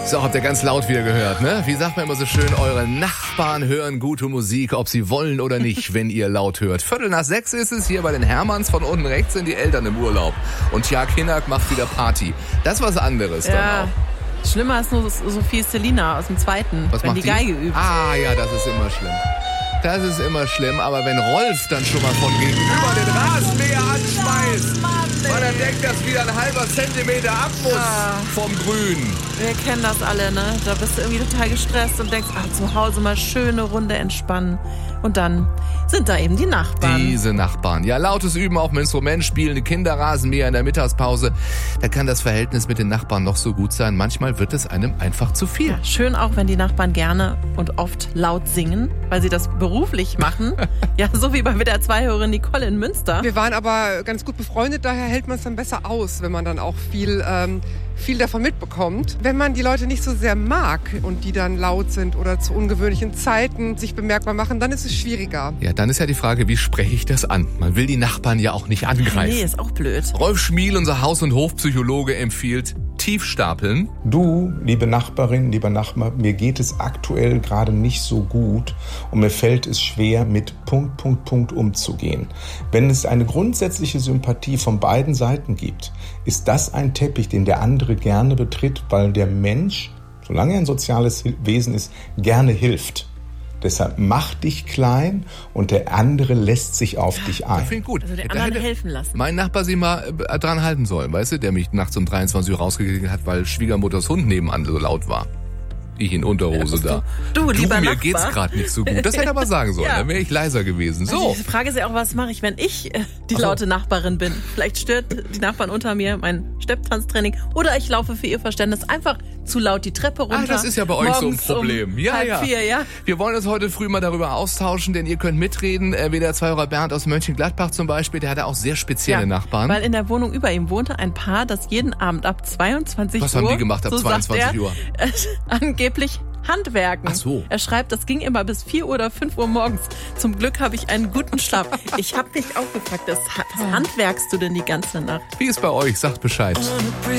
So, habt ihr ganz laut wieder gehört, ne? Wie sagt man immer so schön, eure Nachbarn hören gute Musik, ob sie wollen oder nicht, wenn ihr laut hört. 5:45 ist es, hier bei den Hermanns, von unten rechts sind die Eltern im Urlaub. Und Tjag Hinnerk macht wieder Party. Das ist was anderes dann auch. Schlimmer ist nur Sophie Selina aus dem Zweiten, Was wenn macht die Geige übt. Ah ja, das ist immer schlimm. Das ist immer schlimm, aber wenn Rolf dann schon mal von gegenüber den Rasenmäher anschmeißt, weil er denkt, dass wieder ein halber Zentimeter ab muss vom Grün. Wir kennen das alle, ne? Da bist du irgendwie total gestresst und denkst, zu Hause mal schöne Runde entspannen. Und dann sind da eben die Nachbarn. Diese Nachbarn. Ja, lautes Üben auf dem Instrument, spielende Kinderrasenmäher in der Mittagspause. Da kann das Verhältnis mit den Nachbarn noch so gut sein. Manchmal wird es einem einfach zu viel. Ja, schön auch, wenn die Nachbarn gerne und oft laut singen, weil sie das beruflich machen. Ja, so wie bei WDR 2-Hörerin Nicole in Münster. Wir waren aber ganz gut befreundet, daher hält man es dann besser aus, wenn man dann auch viel davon mitbekommt. Wenn man die Leute nicht so sehr mag und die dann laut sind oder zu ungewöhnlichen Zeiten sich bemerkbar machen, dann ist es schwieriger. Ja, dann ist ja die Frage, wie spreche ich das an? Man will die Nachbarn ja auch nicht angreifen. Nee, ist auch blöd. Rolf Schmiel, unser Haus- und Hofpsychologe, empfiehlt tiefstapeln. Du, liebe Nachbarin, lieber Nachbar, mir geht es aktuell gerade nicht so gut und mir fällt es schwer, mit ... umzugehen. Wenn es eine grundsätzliche Sympathie von beiden Seiten gibt, ist das ein Teppich, den der andere gerne betritt, weil der Mensch, solange er ein soziales Wesen ist, gerne hilft. Deshalb mach dich klein und der andere lässt sich auf dich ein. Das finde ich gut. Also der Da anderen hätte helfen lassen. mein Nachbar sich mal dran halten sollen, weißt du, der mich nachts um 23 Uhr rausgekriegt hat, weil Schwiegermutters Hund nebenan so laut war. Ich in Unterhose da. Du, lieber mir Nachbar. geht's gerade nicht so gut. Das hätte er aber sagen sollen, Ja. dann wäre ich leiser gewesen. Also So. die Frage ist ja auch, was mache ich, wenn ich die laute Nachbarin bin? Vielleicht stört die Nachbarn unter mir mein Stepptanztraining oder ich laufe für ihr Verständnis einfach zu laut die Treppe runter. Ach, das ist ja bei euch so ein Problem. Ja, Um 3:30, ja. Wir wollen uns heute früh mal darüber austauschen, denn ihr könnt mitreden. WDR 2-Hörer Bernd aus Mönchengladbach zum Beispiel, der hatte auch sehr spezielle Nachbarn. Weil in der Wohnung über ihm wohnte ein Paar, das jeden Abend ab 22 Was Uhr... haben die gemacht ab so 22 sagt er, Uhr? Angeblich Handwerken. Ach so. Er schreibt, das ging immer bis 4 oder 5 Uhr morgens. Zum Glück habe ich einen guten Schlaf. Ich habe mich auch gefragt, was handwerkst du denn die ganze Nacht? Wie ist bei euch? Sagt Bescheid.